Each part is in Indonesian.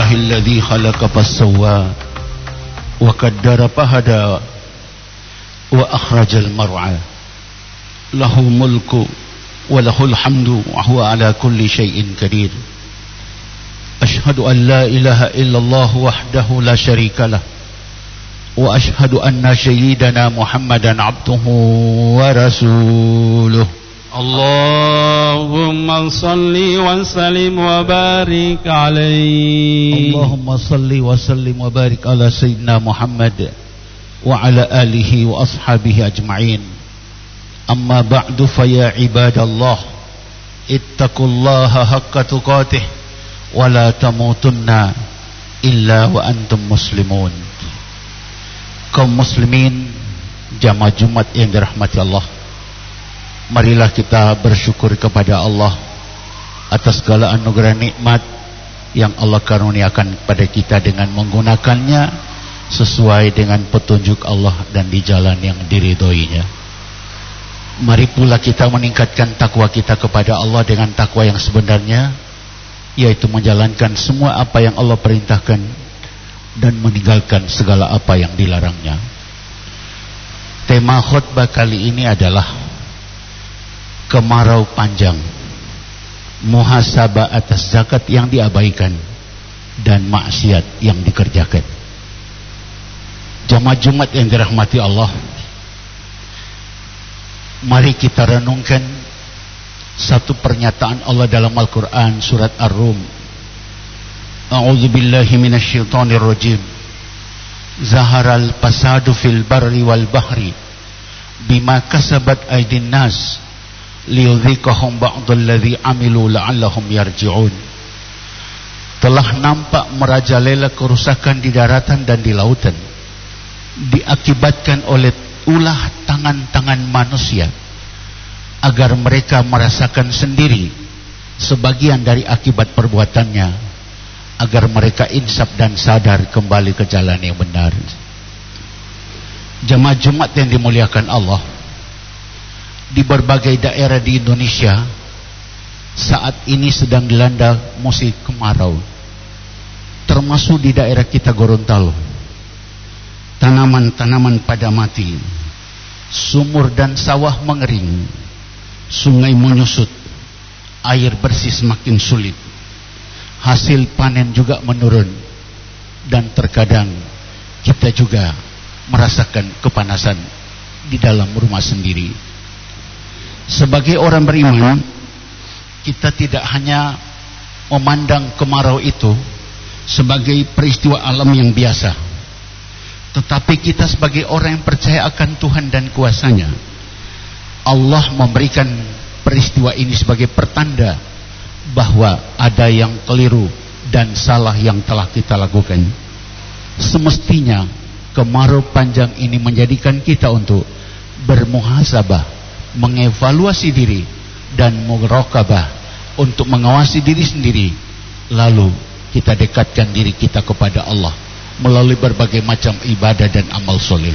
Alhamdulillahilladzi khalaqa fasawwa wa qaddara fahada wa akhrajal mar'a. Lahu mulku wa lahul hamdu wa huwa ala kulli syai'in qadir. Ashhadu an la ilaha illallah wahdahu la syarika lah. Wa ashhadu anna sayyidana Muhammadan abduhu wa rasuluh. Allahumma salli wa sallim wa barik alaihi. Allahumma salli wa sallim wa barik ala sayyidina Muhammad wa ala alihi wa ashabihi ajma'in. Amma ba'du fa ya ibadallah, ittaqullaha haqqa tuqatih wa la tamutunna illa wa antum muslimun. Kaum muslimin jamaah Jumat yang dirahmati Allah, marilah kita bersyukur kepada Allah atas segala anugerah nikmat yang Allah karuniakan kepada kita dengan menggunakannya sesuai dengan petunjuk Allah dan di jalan yang diridhoinya. Mari pula kita meningkatkan takwa kita kepada Allah dengan takwa yang sebenarnya, yaitu menjalankan semua apa yang Allah perintahkan dan meninggalkan segala apa yang dilarangnya. Tema khutbah kali ini adalah kemarau panjang, muhasabah atas zakat yang diabaikan dan maksiat yang dikerjakan. Jamaah Jumat yang dirahmati Allah, mari kita renungkan satu pernyataan Allah dalam Al-Quran surat Ar-Rum. A'udzubillahi minasyaitonir rajim. Zaharal fasadu fil barri wal bahri bima kasabat aydin nas liyudhiqahum ba'dalladzi amilu la'allahum yarji'un. Telah nampak merajalela kerusakan di daratan dan di lautan, diakibatkan oleh ulah tangan-tangan manusia, agar mereka merasakan sendiri sebagian dari akibat perbuatannya, agar mereka insaf dan sadar kembali ke jalan yang benar. Jemaah Jumat yang dimuliakan Allah, di berbagai daerah di Indonesia saat ini sedang dilanda musim kemarau, termasuk di daerah kita Gorontalo. Tanaman-tanaman pada mati, sumur dan sawah mengering, sungai menyusut, air bersih semakin sulit, hasil panen juga menurun, dan terkadang kita juga merasakan kepanasan di dalam rumah sendiri. Sebagai orang beriman, kita tidak hanya memandang kemarau itu sebagai peristiwa alam yang biasa, tetapi kita sebagai orang yang percaya akan Tuhan dan kuasanya, Allah memberikan peristiwa ini sebagai pertanda bahwa ada yang keliru dan salah yang telah kita lakukan. Semestinya kemarau panjang ini menjadikan kita untuk bermuhasabah, mengevaluasi diri, dan muraqabah, untuk mengawasi diri sendiri. Lalu kita dekatkan diri kita kepada Allah melalui berbagai macam ibadah dan amal soleh.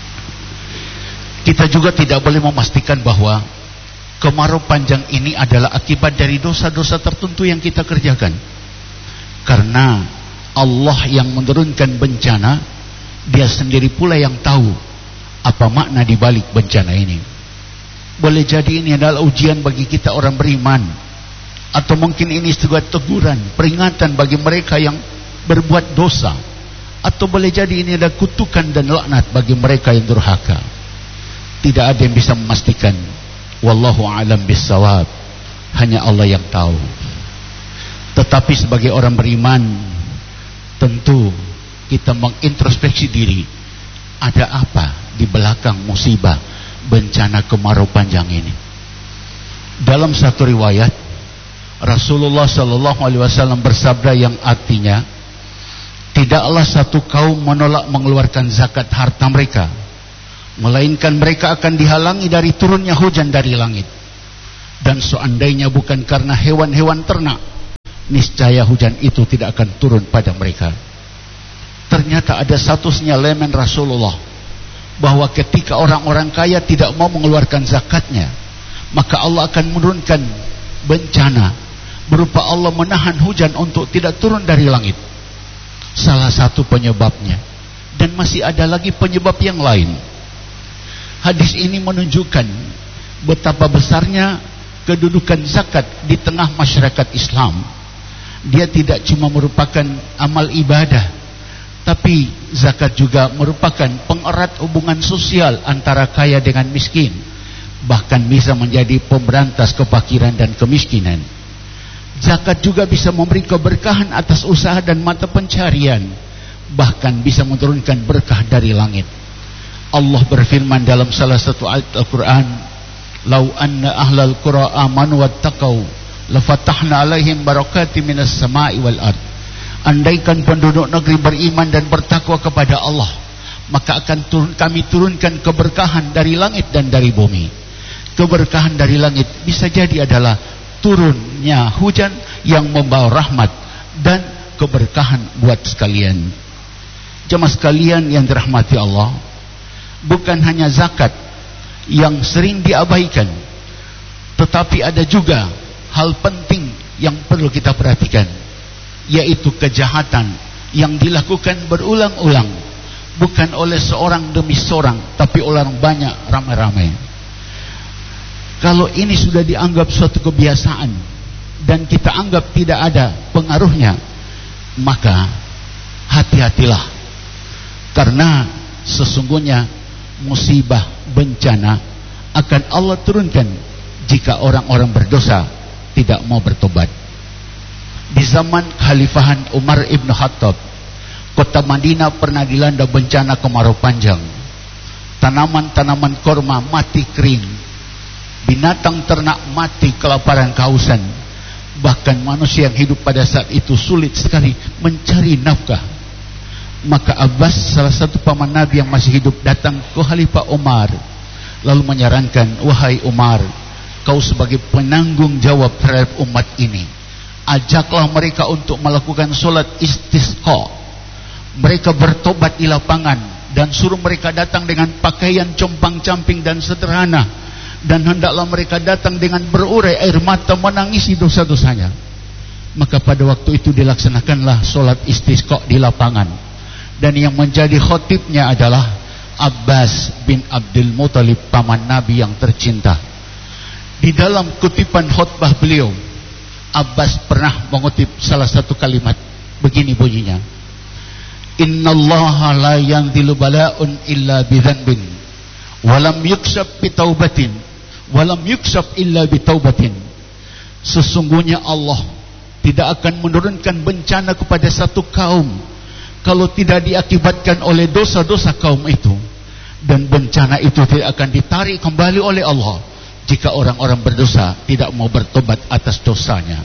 Kita juga tidak boleh memastikan bahwa kemarau panjang ini adalah akibat dari dosa-dosa tertentu yang kita kerjakan. Karena Allah yang menurunkan bencana, Dia sendiri pula yang tahu apa makna di balik bencana ini. Boleh jadi ini adalah ujian bagi kita orang beriman, atau mungkin ini sebuah teguran, peringatan bagi mereka yang berbuat dosa, atau boleh jadi ini adalah kutukan dan laknat bagi mereka yang durhaka. Tidak ada yang bisa memastikan. Wallahu a'lam bissawab. Hanya Allah yang tahu. Tetapi sebagai orang beriman, tentu kita mengintrospeksi diri. Ada apa di belakang musibah bencana kemarau panjang ini? Dalam satu riwayat, Rasulullah SAW bersabda yang artinya, tidaklah satu kaum menolak mengeluarkan zakat harta mereka, melainkan mereka akan dihalangi dari turunnya hujan dari langit. Dan seandainya bukan karena hewan-hewan ternak, niscaya hujan itu tidak akan turun pada mereka. Ternyata ada satu sinyalemen Rasulullah, bahwa ketika orang-orang kaya tidak mau mengeluarkan zakatnya, maka Allah akan menurunkan bencana berupa Allah menahan hujan untuk tidak turun dari langit. salah satu penyebabnya. Dan masih ada lagi penyebab yang lain. Hadis ini menunjukkan betapa besarnya kedudukan zakat di tengah masyarakat Islam. Dia tidak cuma merupakan amal ibadah, tapi zakat juga merupakan pengerat hubungan sosial antara kaya dengan miskin. Bahkan bisa menjadi pemberantas kefakiran dan kemiskinan. Zakat juga bisa memberi keberkahan atas usaha dan mata pencarian. Bahkan bisa menurunkan berkah dari langit. Allah berfirman dalam salah satu ayat Al-Quran, "Lau anna ahlal qura amanu wattaqau lafatahna alaihim barakatim minas sama'i wal ard." Andaikan penduduk negeri beriman dan bertakwa kepada Allah, maka akan kami turunkan keberkahan dari langit dan dari bumi. Keberkahan dari langit bisa jadi adalah turunnya hujan yang membawa rahmat dan keberkahan buat sekalian. Jemaah sekalian yang dirahmati Allah, bukan hanya zakat yang sering diabaikan, tetapi ada juga hal penting yang perlu kita perhatikan, yaitu kejahatan yang dilakukan berulang-ulang, bukan oleh seorang demi seorang, tapi orang banyak, ramai-ramai. Kalau ini sudah dianggap suatu kebiasaan dan kita anggap tidak ada pengaruhnya, maka hati-hatilah. Karena sesungguhnya musibah, bencana akan Allah turunkan jika orang-orang berdosa tidak mau bertobat. Di zaman Khalifahan Umar ibn Khattab, kota Madinah pernah dilanda bencana kemarau panjang. Tanaman-tanaman korma mati kering, binatang ternak mati kelaparan kehausan. Bahkan manusia yang hidup pada saat itu sulit sekali mencari nafkah. Maka Abbas, salah satu paman Nabi yang masih hidup, datang ke Khalifah Umar lalu menyarankan, "Wahai Umar, kau sebagai penanggung jawab terhadap umat ini, ajaklah mereka untuk melakukan solat istisqa. Mereka bertobat di lapangan dan suruh mereka datang dengan pakaian compang-camping dan sederhana, dan hendaklah mereka datang dengan berurai air mata menangisi dosa-dosanya." Maka pada waktu itu dilaksanakanlah solat istisqa di lapangan. Dan yang menjadi khotibnya adalah Abbas bin Abdul Muttalib, paman Nabi yang tercinta. Di dalam kutipan khutbah beliau, Abbas pernah mengutip salah satu kalimat, begini bunyinya, "Innallaha la yanzilu bala'un illa bidhanbin, walam yuksab bitaubatin, walam yuksab illa bitaubatin." Sesungguhnya Allah tidak akan menurunkan bencana kepada satu kaum kalau tidak diakibatkan oleh dosa-dosa kaum itu, dan bencana itu tidak akan ditarik kembali oleh Allah jika orang-orang berdosa tidak mau bertobat atas dosanya.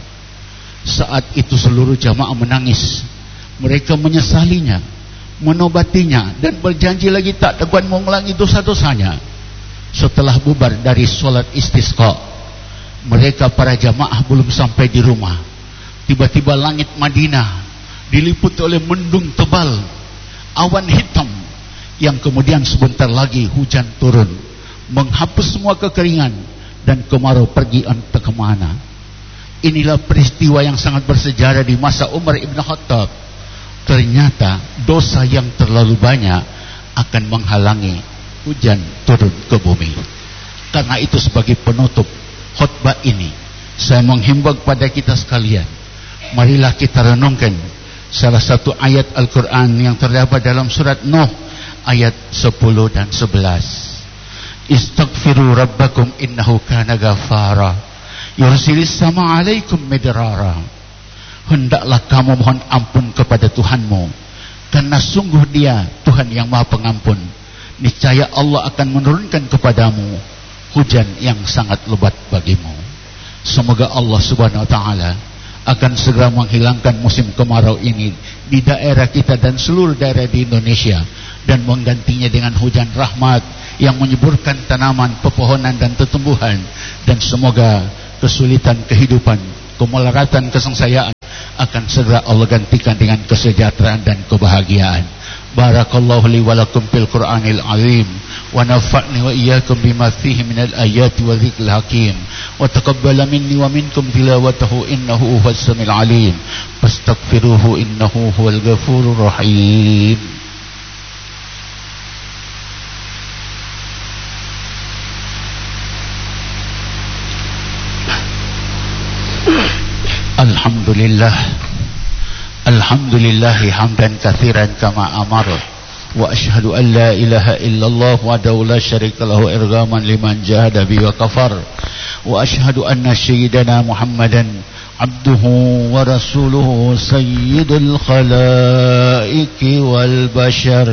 Saat itu seluruh jamaah menangis. Mereka menyesalinya, menobatinya, dan berjanji lagi tak akan mengulangi dosa-dosanya. Setelah bubar dari sholat istisqa, mereka para jamaah belum sampai di rumah, tiba-tiba langit Madinah diliputi oleh mendung tebal, awan hitam, yang kemudian sebentar lagi hujan turun, menghapus semua kekeringan, dan kemarau pergi entah kemana. Inilah peristiwa yang sangat bersejarah di masa Umar ibn Khattab. Ternyata dosa yang terlalu banyak akan menghalangi hujan turun ke bumi. Karena itu sebagai penutup khutbah ini, saya menghimbau kepada kita sekalian, marilah kita renungkan salah satu ayat Al-Quran yang terdapat dalam surat Nuh ayat 10 dan 11. Istaghfiru rabbakum innahu kana ghafara yursilis sama alaikum midrara. Hendaklah kamu mohon ampun kepada Tuhanmu, karena sungguh Dia Tuhan yang Maha Pengampun. Niscaya Allah akan menurunkan kepadamu hujan yang sangat lebat bagimu. Semoga Allah Subhanahu wa taala akan segera menghilangkan musim kemarau ini di daerah kita dan seluruh daerah di Indonesia, dan menggantinya dengan hujan rahmat yang menyuburkan tanaman, pepohonan dan tumbuhan. Dan semoga kesulitan kehidupan, kemelaratan, kesengsayaan akan segera Allah gantikan dengan kesejahteraan dan kebahagiaan. Barakallahu li wa lakum fil Qur'anil azim wa nafa'ni wa iyyakum bima fihi minal ayati wa dzikril hakim wa taqabbala minni wa minkum tilawatahu innahu huwas samiul alim fastaghfiruhu innahu huwal ghafurur rahim. Alhamdulillahi hamdan katsiran kama amar wa asyhadu an la ilaha illallah wahdahu la syarika lahu irghaman liman jahada bi wa kafar wa asyhadu anna sayyidana Muhammadan abduhu wa rasuluhu sayyidul khalaiqi wal bashar.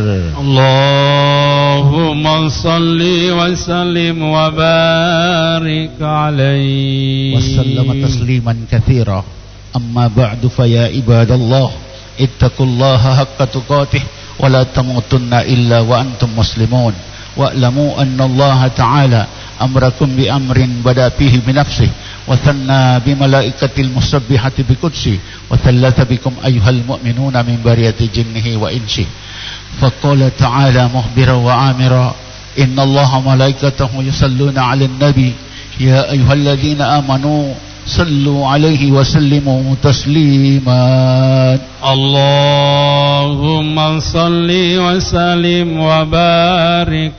Allahumma salli wa sallim wa barik alaihi wa sallama tasliman katsira. Amma ba'du fa ya ibadallah ittaqullaha haqqa tuqatih wa la tamutunna illa wa antum muslimun wa'lamu anna Allah ta'ala amrakum bi amrin bada fihi bi nafsihi wa thanna bi malaikatil musabbihati bi qudsi wa thalatha bikum ayyuhal mu'minuna min bariyati jinnihi wa insihi faqala ta'ala mukhbira wa amira inna Allaha malaikatahu yusalluna 'alan nabi ya ayyuhalladzina amanu sallu alaihi wa sallimu tasliman. Allahumma salli wa sallim wa barik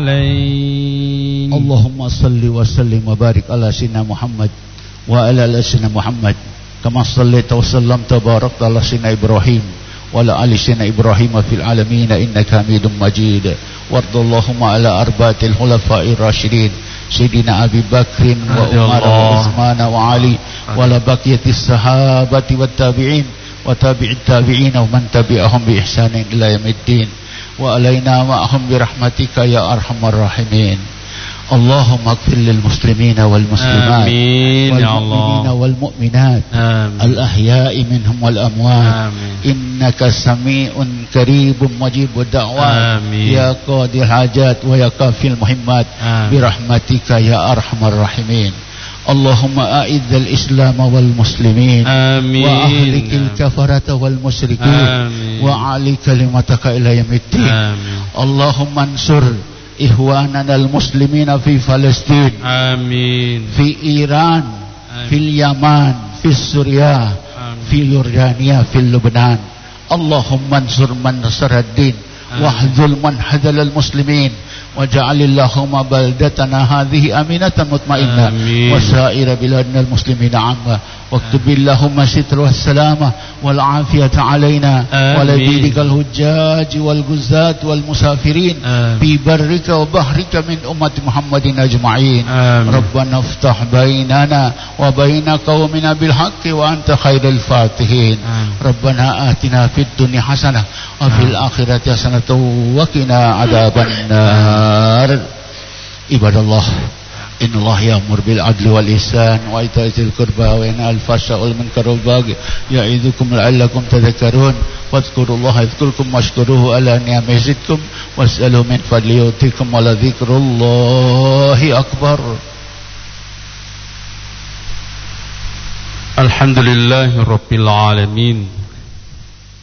alaihi. Allahumma salli wa sallim wa barik ala sayyidina Muhammad wa ala ali sayyidina Muhammad kama sallaita wa sallamta barakta ala sayyidina Ibrahim wa ala ali sayyidina Ibrahim fil alamin innaka Hamidum Majid. Wardallahumma ala arba'atil khulafa'ir rasyidin Sayyidina Abi Bakrin wa Umar wa Utsman wa Ali wa la baqiyatis sahabati wat tabi'in wa tabi'it tabi'in wa man tabi'ahum bi ihsanin ila yaumiddin wa alaina ma'ahum bi rahmatika ya arhamar rahimin. Allahumma ighfir lil muslimina wal muslimat wal mu'minina wal mu'minat al ahya'i minhum wal amwat innaka sami'un qaribun mujibud da'wat ya qadil hajat wa ya kafil muhimmat bi rahmatika ya arhamar rahimin. Allahumma a'idzal islam wal muslimin wa ahlikil kafarata wal musyrikin wa ali kalimataka ila yaumiddin. Allahumma ansur ikhwanana al-muslimina fi Palestin, amin, fi Iran, fil Yaman, fi Suriah, fi Yordania, fi Lebanon. Allahumma ansur man nasaraddin wahdhul man hadal al-muslimin waj'alillahumma baldatana hadhihi aminatan mutmainnah wa sa'ira biladna al-muslimina 'amma واكتب اللهم الستر والسلامة والعافية علينا ولبيدك الهجاج والجزات والمسافرين في برك وبحرك من أمة محمد أجمعين. ربنا افتح بيننا وبين قومنا بالحق وأنت خير الفاتحين. ربنا آتنا في الدنيا حسنة وفي الآخرة حسنة وقنا عذاب النار. عباد الله Innallah ya'mur bil adli wal ihsan wa itaa'il qurba wa yanha 'anil fahsya'i wal munkari wal baghi ya'idzukum la'allakum tadhakkarun wadhkurullaha yadhkurkum washkuruhu ala ni'amihi yazidkum was'alu min fadlihi yu'tikum wa la dzikrullahi akbar. Alhamdulillahirabbil alamin